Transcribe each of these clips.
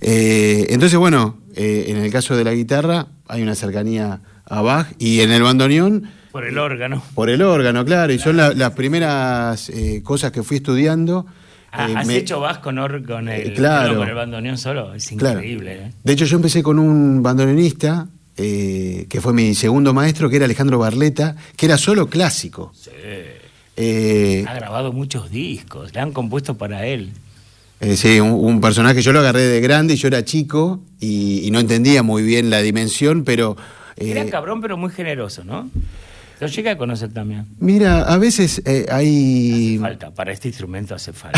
Entonces, bueno, en el caso de la guitarra hay una cercanía a Bach, y en el bandoneón... Por el órgano. Por el órgano, claro, y son las primeras cosas que fui estudiando. ¿Has hecho Bach con el bandoneón solo? Es increíble. Claro. De hecho, yo empecé con un bandoneonista, que fue mi segundo maestro, que era Alejandro Barleta, que era solo clásico. Sí. Ha grabado muchos discos, le han compuesto para él. Sí, un personaje, yo lo agarré de grande y yo era chico y no entendía muy bien la dimensión, pero... Era cabrón, pero muy generoso, ¿no? Lo llegué a conocer también. Mira, a veces hay... Hace falta, para este instrumento hace falta.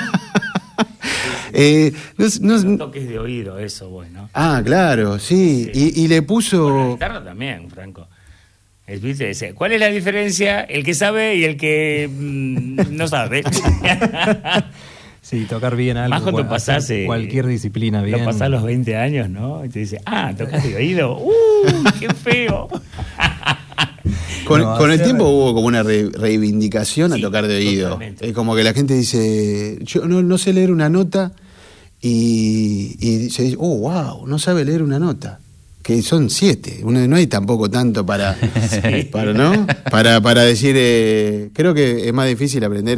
Son toques de oído, eso, bueno. Ah, claro, sí. Y le puso... Con la guitarra también, Franco. ¿Viste? ¿Cuál es la diferencia? El que sabe y el que no sabe. Sí, tocar bien algo. Más cuando pasás cualquier disciplina bien. Lo pasás a los 20 años, ¿no? Y te dice, tocas de oído. ¡Qué feo! Con el tiempo hubo como una reivindicación a tocar de oído. Es como que la gente dice, yo no sé leer una nota, y se dice, wow, no sabe leer una nota. Que son 7. No hay tampoco tanto para decir, creo que es más difícil aprender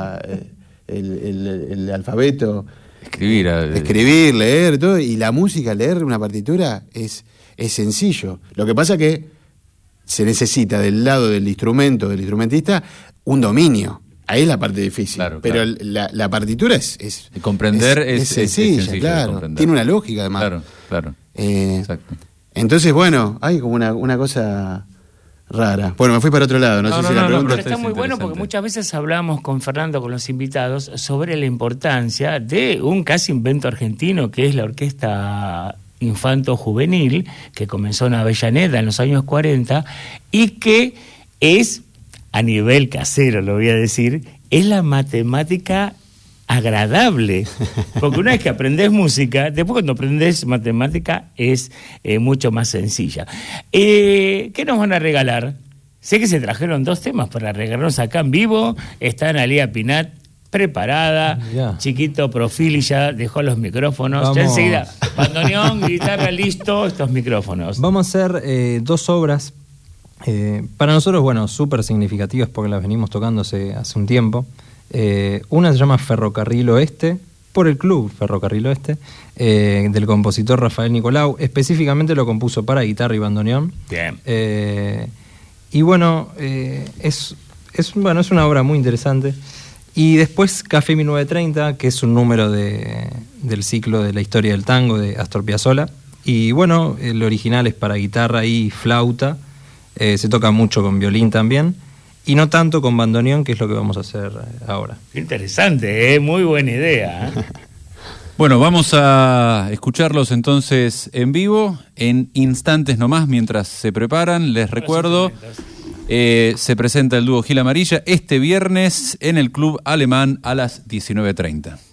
el alfabeto, escribir, leer, todo, y la música, leer una partitura es sencillo. Lo que pasa que se necesita del lado del instrumentista, un dominio. Ahí es la parte difícil. Claro, pero la partitura es comprender es sencilla, claro. Tiene una lógica, además. Claro. Exacto. Entonces, bueno, hay como una cosa rara. Bueno, me fui para otro lado, no sé si la pregunta... Pero está muy bueno porque muchas veces hablamos con Fernando, con los invitados, sobre la importancia de un casi invento argentino, que es la Orquesta Infanto-Juvenil, que comenzó en Avellaneda en los años 40, y que es, a nivel casero, lo voy a decir, es la matemática agradable, porque una vez que aprendes música, después cuando aprendes matemática es mucho más sencilla. ¿Qué nos van a regalar? Sé que se trajeron 2 temas para regalarnos acá en vivo. Está Analía Pinat preparada, Chiquito Profili ya dejó los micrófonos. Vamos. Ya enseguida, bandoneón, guitarra, listo, estos micrófonos. Vamos a hacer 2 obras, para nosotros, bueno, súper significativas porque las venimos tocando hace un tiempo. Una se llama Ferrocarril Oeste, por el club Ferrocarril Oeste, del compositor Rafael Nicolau. Específicamente lo compuso para guitarra y bandoneón. Bien. Y bueno, es una obra muy interesante. Y después Café 1930, que es un número del ciclo de la historia del tango de Astor Piazzolla. Y bueno, el original es para guitarra y flauta. Se toca mucho con violín también. Y no tanto con bandoneón, que es lo que vamos a hacer ahora. Interesante, muy buena idea. Bueno, vamos a escucharlos entonces en vivo, en instantes nomás, mientras se preparan. Les recuerdo, se presenta el dúo Gil Amarilla este viernes en el Club Alemán a las 19:30.